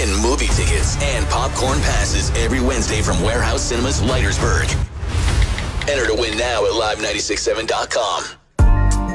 win movie tickets and popcorn passes every Wednesday from Warehouse Cinemas, Leitersburg. Enter to win now at live967.com.